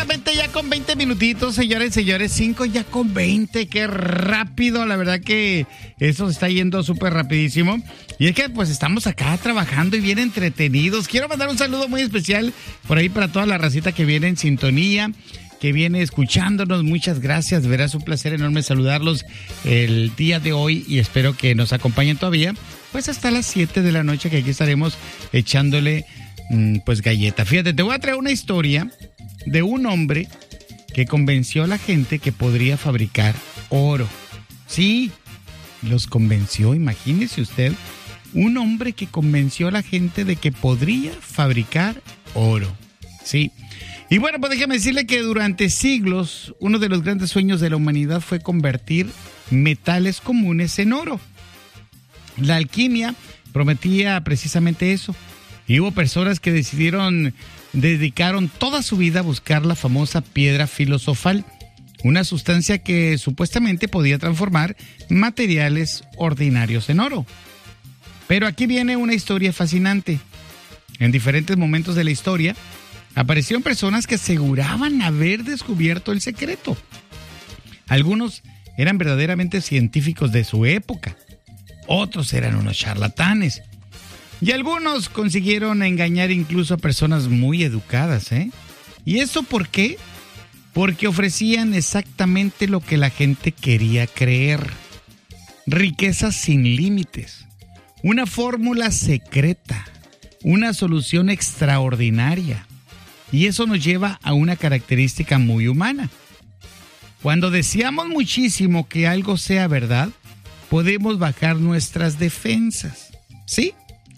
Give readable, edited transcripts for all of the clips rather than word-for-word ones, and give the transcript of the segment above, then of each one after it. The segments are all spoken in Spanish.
Exactamente, ya con 20 minutitos, señores, 5 ya con 20, qué rápido, la verdad que eso se está yendo súper rapidísimo. Y es que pues estamos acá trabajando y bien entretenidos. Quiero mandar un saludo muy especial por ahí para toda la racita que viene en sintonía, que viene escuchándonos. Muchas gracias, verás, un placer enorme saludarlos el día de hoy y espero que nos acompañen todavía, pues hasta las 7 de la noche, que aquí estaremos echándole pues galleta. Fíjate, te voy a traer una historia de un hombre que convenció a la gente que podría fabricar oro. Sí, los convenció, imagínese usted, un hombre que convenció a la gente de que podría fabricar oro. Sí. Y bueno, pues déjame decirle que durante siglos uno de los grandes sueños de la humanidad fue convertir metales comunes en oro. La alquimia prometía precisamente eso. Y hubo personas que dedicaron toda su vida a buscar la famosa piedra filosofal, una sustancia que supuestamente podía transformar materiales ordinarios en oro. Pero aquí viene una historia fascinante. En diferentes momentos de la historia, aparecieron personas que aseguraban haber descubierto el secreto. Algunos eran verdaderamente científicos de su época, otros eran unos charlatanes. Y algunos consiguieron engañar incluso a personas muy educadas, ¿eh? ¿Y eso por qué? Porque ofrecían exactamente lo que la gente quería creer. Riquezas sin límites, una fórmula secreta, una solución extraordinaria. Y eso nos lleva a una característica muy humana. Cuando deseamos muchísimo que algo sea verdad, podemos bajar nuestras defensas, ¿sí?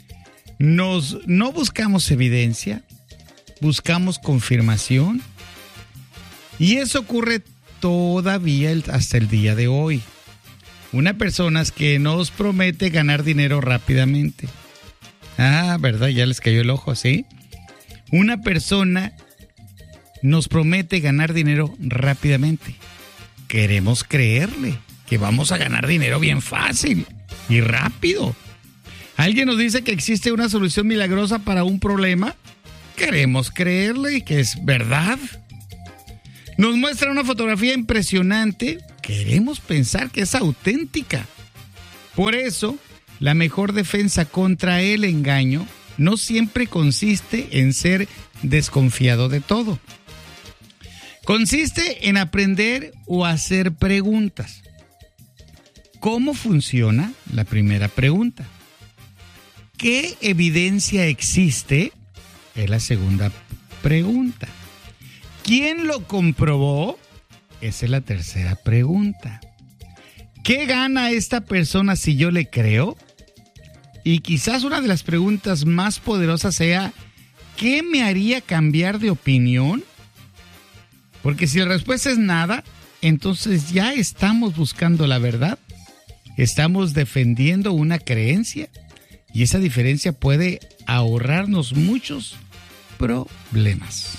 No buscamos evidencia, buscamos confirmación. Y eso ocurre todavía hasta el día de hoy. Una persona que nos promete ganar dinero rápidamente. Ah, ¿verdad? Ya les cayó el ojo, ¿sí? Una persona nos promete ganar dinero rápidamente. Queremos creerle que vamos a ganar dinero bien fácil y rápido. Alguien nos dice que existe una solución milagrosa para un problema. Queremos creerle que es verdad. Nos muestra una fotografía impresionante. Queremos pensar que es auténtica. Por eso, la mejor defensa contra el engaño no siempre consiste en ser desconfiado de todo. Consiste en aprender o hacer preguntas. ¿Cómo funciona? La primera pregunta. ¿Qué evidencia existe? Es la segunda pregunta. ¿Quién lo comprobó? Esa es la tercera pregunta. ¿Qué gana esta persona si yo le creo? Y quizás una de las preguntas más poderosas sea, ¿qué me haría cambiar de opinión? Porque si la respuesta es nada, entonces ya estamos buscando la verdad, estamos defendiendo una creencia y esa diferencia puede ahorrarnos muchos problemas.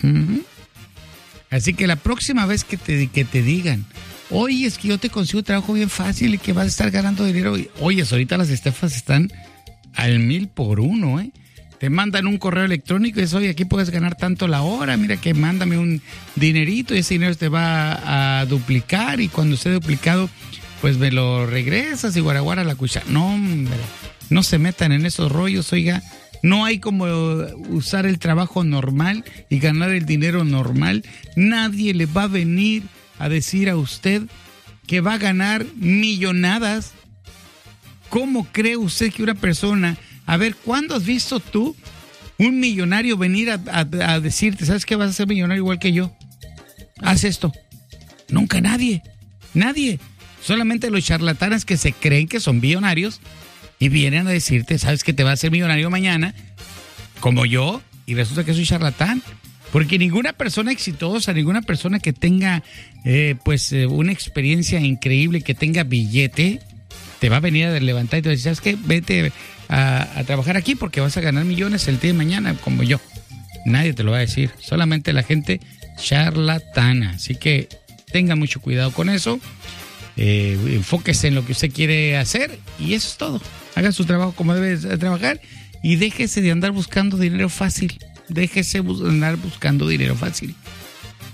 Así que la próxima vez que te digan, oye, es que yo te consigo trabajo bien fácil y que vas a estar ganando dinero. Oye, ahorita las estafas están al 1000 por 1, ¿eh? Te mandan un correo electrónico y dices, oye, aquí puedes ganar tanto la hora, mira que mándame un dinerito y ese dinero te va a duplicar y cuando esté duplicado, pues me lo regresas y guaraguara la cuchara. No, hombre, no se metan en esos rollos, oiga. No hay como usar el trabajo normal y ganar el dinero normal. Nadie le va a venir a decir a usted que va a ganar millonadas. ¿Cómo cree usted que una persona... A ver, ¿cuándo has visto tú un millonario venir a decirte, ¿sabes qué? Vas a ser millonario igual que yo. Haz esto. Nunca nadie. Solamente los charlatanes que se creen que son millonarios y vienen a decirte, ¿sabes que te vas a ser millonario mañana? Como yo. Y resulta que soy charlatán. Porque ninguna persona exitosa, ninguna persona que tenga una experiencia increíble, que tenga billete, te va a venir a levantar y te va a decir, ¿sabes qué? Vete a trabajar aquí porque vas a ganar millones el día de mañana, como yo. Nadie te lo va a decir, solamente la gente charlatana. Así que tenga mucho cuidado con eso, enfóquese en lo que usted quiere hacer y eso es todo. Haga su trabajo como debe de trabajar y déjese de andar buscando dinero fácil. Déjese andar buscando dinero fácil.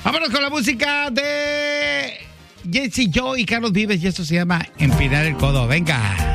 Vámonos con la música de Jesse Joy y Carlos Vives y esto se llama Empinar el Codo. Venga.